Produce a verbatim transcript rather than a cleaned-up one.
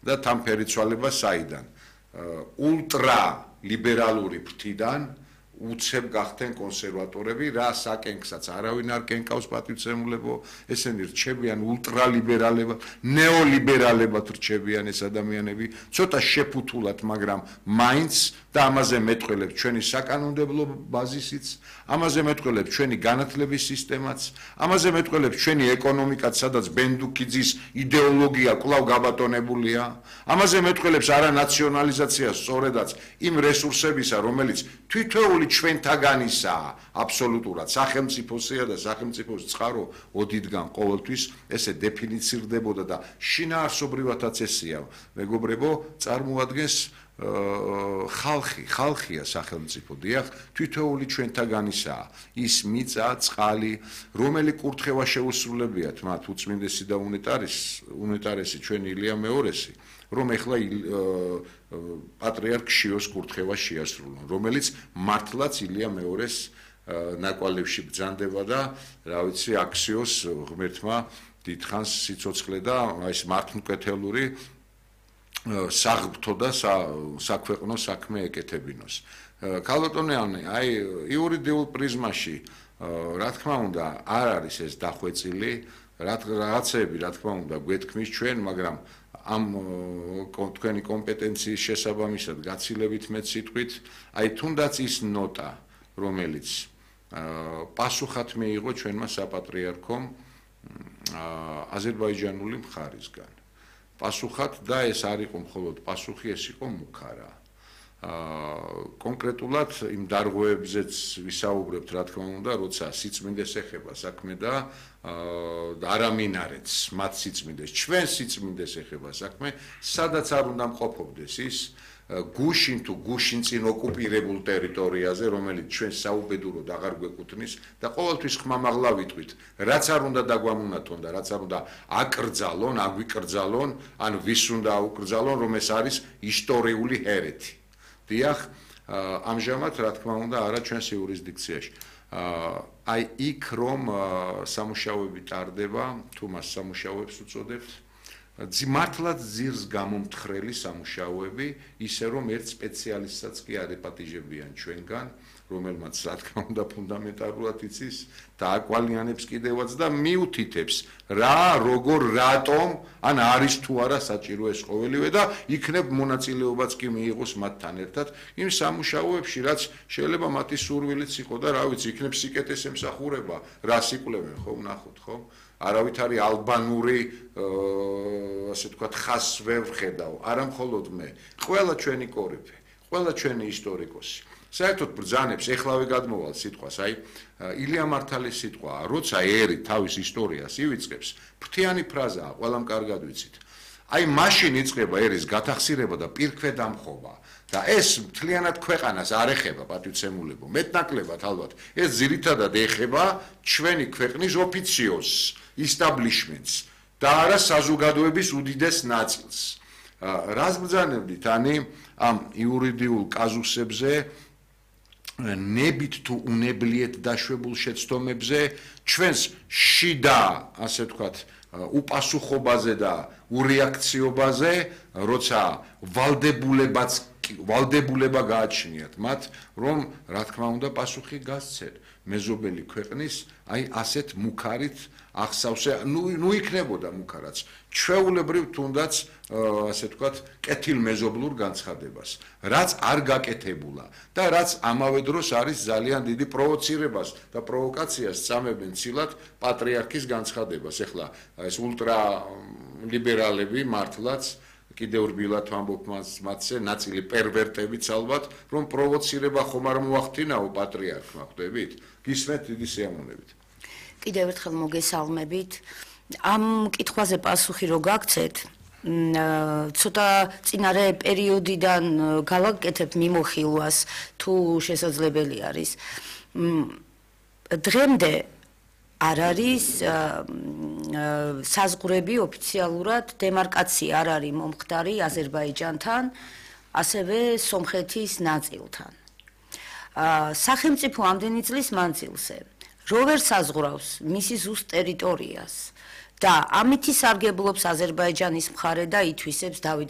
და თამფერი ცვალება საიდან? ულტრა ლიბერალური ფრთიდან უცებ გახდნენ კონსერვატორები, რა საკენკსაც არავინ არ კენკავს პატივცემულებო, ესენი რჩებიან ულტრალიბერალებად, ნეოლიბერალებად რჩებიან ეს ადამიანები, ცოტა შეფუთულად, მაგრამ მაინც და ამაზე მეტყველებს ჩვენი საკანონმდებლო ბაზისიც, ამაზე მეტყველებს ჩვენი განათლების სისტემაც, ამაზე მეტყველებს ჩვენი ეკონომიკაც, სადაც ბენდუქიძის იდეოლოგია კვლავ გაბატონებულია, ამაზე მეტყველებს არანაციონალიზაციას, სწორედაც იმ რესურსებისა, რომელიც თითოეული ჩვენთაგანისაა აბსოლუტურად სახელმწიფოსია და სახელმწიფოს წყარო ოდითგან ყოველთვის ესე დეფინიცირდებოდა და შინაარსობრივადაც ესეა მეგობრებო წარმოადგენს ხალხი ხალხია სახელმწიფო დიახ თითოეული ჩვენთაგანისაა ის მიწა წყალი რომელი კურთხევა შეუსრულებიათ მათ უწმინდესი და უნეტარესი ჩვენი ილია მეორესი რომ ეხლა პატრიარქ შიოს კურთხევა შეასრულონ, რომელიც მართლაც ილია მეორეს ნაკვალევში ბრძანდება და რა ვიცი აქსიოს ღმერთმა დიდხანს სიცოცხლე და ეს მართლმკეთელური საღბთო და საქვეყნო საქმე ეკეთებინოს. ქალბატონიანი, აი იურიდიულ პრიზმაში რა თქმა უნდა არ არის ეს დახვეწილი, რაღაცები რა თქმა უნდა გვეთქმის ჩვენ, მაგრამ ამ თქვენი კომპეტენციის შესაბამისად გაცილებით მეც სიტყვით, აი თუნდაც ის ნოტა, რომელიც პასუხად მიიღო ჩვენმა საპატრიარქომ აზერბაიჯანული მხარისგან. პასუხად და ეს არ იყო მხოლოდ პასუხი, ეს იყო მუქარა. კონკრეტულად იმ დარღვევებზეც ვისაუბრებთ, რა თქმა უნდა, როცა სიწმინდეს ეხება საქმე და არამინარეთს, მათ სიწმინდეს, ჩვენ სიწმინდეს ეხება საქმე, სადაც არ უნდა მყოფობდეს ის გუშინ თუ გუშინ წინ ოკუპირებულ ტერიტორიაზე, რომელიც ჩვენ საუბედუროდ აღარ გვეკუთვნის და ყოველთვის ხმამაღლა ვიტყვით, რაც არ უნდა დაგვამონათონ და რაც არ უნდა აკრძალონ, აგვიკრძალონ, ან ვის უნდა აუკრძალონ, რომ ეს არის ისტორიული ჰერეთი. დიახ, ამჟამად რა თქმა უნდა არა ჩვენს იურისდიქციაში. აი იქ რომ სამუშაოები ტარდება, თუ მას სამუშაოებს უწოდებთ, მართლაც ძირს გამომთხრელი სამუშაოები, ისე რომ ერთ სპეციალისტსაც კი არ ეპატიჟებიან ჩვენგან, რომელმაც რა თქმა უნდა ფუნდამენტალურად იცის და აკვალიანებს კიდევაც და მიუთითებს რა, როგორ, რატომ, ან არის თუ არა საჭირო ეს ყოველივე და იქნებ მონაწილეობაც კი მიიღოს მათთან ერთად იმ სამუშაოებში, რაც შეიძლება მათი სურვილიც იყო და რა ვიცი, იქნებ სიკეთეს ემსახურება, რას იკვლევენ, ხო, ვნახოთ, ხო? არავითარი ალბანური ასე ვთქვათ ხასს ვერ ვხედავ, არა მხოლოდ მე, ყველა ჩვენი კორიფე, ყველა ჩვენი ისტორიკოსი. საერთოდ ბრძანებს ეხლავე გადმოვალ სიტყვას, აი ილია მართალის სიტყვა, როცა ერი თავის ისტორიას ივიწყებს, ფრთიანი ფრაზაა, ყველამ კარგად ვიცით. აი მაშინ იწყება ერის გათახსირება და პირქვე დამხობა. და ეს მთლიანად ქვეყანას არ ეხება პატივცემულებო, მეტნაკლებად ალბათ. ეს ძირითადად ეხება ჩვენი ქვეყნის ოფიციოზს, establishments და არა საზოგადოების უდიდეს ნაწილს. რას ბრძანებდით ანი ამ იურიდიულ კაზუსებზე ნებით თუ უნებლიეთ დაშვებულ შეცდომებზე ჩვენს შიდა, ასე ვთქვათ, უპასუხობაზე და ურეაქციობაზე, როცა ვალდებულებაც ვალდებულება გააჩნიათ მათ, რომ რა თქმა უნდა პასუხი გასცეთ მეზობელი ქვეყნის, აი ასეთ მუქარით ახსავსე, ნუ ნუ იქნებოდა მუქარაც, ჩვეულებრივ თუნდაც ასე ვთქვათ, კეთილმეზობლურ განცხადებას, რაც არ გაკეთებულა და რაც ამავე დროს არის ძალიან დიდი პროვოცირებას და პროვოკაციას წამებენ ცილად პატრიარქის განცხადებას. ეხლა ეს ულტრა ლიბერალები მართლაც კიდევ რბილად ვამბობ მათზე ნაწილი პერვერტებიც ალბათ, რომ პროვოცირება ხომ არ მოახდინაო პატრიარქმა, ხვდებით? გისმენთ დიდი სიამოვნებით. კიდევ ერთხელ მოგესალმებით. ამ კითხვაზე პასუხი რო გაგცეთ, ცოტა წინარე პერიოდიდან გავაკეთებ მიმოხილვას, თუ შესაძლებელი არის. დღემდე არ არის საზღვრები ოფიციალურად დემარკაცია არ არის მომხდარი აზერბაიჯანთან, ასევე სომხეთის ნაწილთან. სახელმწიფო ამდენი წლის მანძილზე რო ვერ საზღვრავს მისი ზუსტ ტერიტორიას და ამით ისარგებლობს აზერბაიჯანის მხარე და ითვისებს დავით